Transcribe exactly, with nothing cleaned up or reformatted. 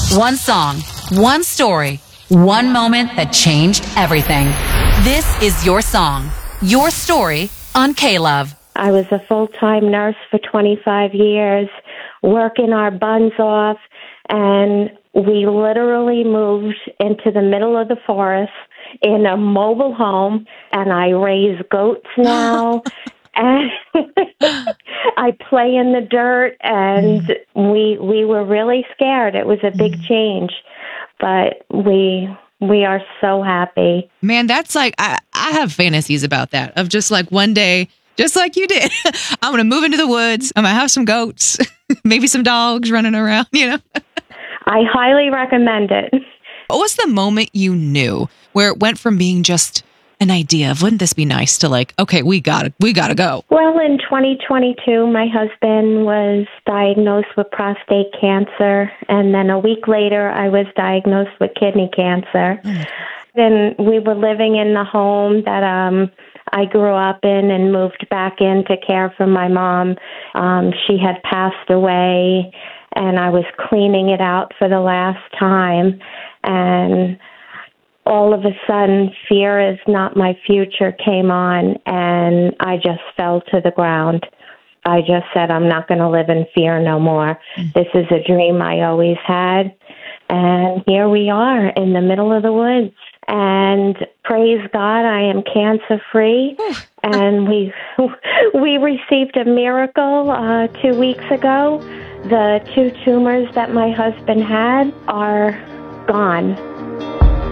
One song, one story, one moment that changed everything. This is your song, your story on K-Love. I was a full-time nurse for twenty-five years, working our buns off, and we literally moved into the middle of the forest in a mobile home, and I raise goats now. And I play in the dirt, and we we were really scared. It was a big change, but we we are so happy. Man, that's like, I, I have fantasies about that, of just like one day, just like you did, I'm going to move into the woods. I'm going to have some goats, maybe some dogs running around, you know? I highly recommend it. What was the moment you knew where it went from being just an idea of wouldn't this be nice to like, okay, we gotta, we gotta go? Well, in twenty twenty-two, my husband was diagnosed with prostate cancer, and then a week later, I was diagnosed with kidney cancer. Mm. Then we were living in the home that um, I grew up in and moved back in to care for my mom. Um, she had passed away, and I was cleaning it out for the last time, and all of a sudden, fear is not my future came on, and I just fell to the ground. I just said, I'm not going to live in fear no more. Mm. This is a dream I always had, and here we are in the middle of the woods. And praise God, I am cancer-free, and we we received a miracle uh, two weeks ago. The two tumors that my husband had are gone.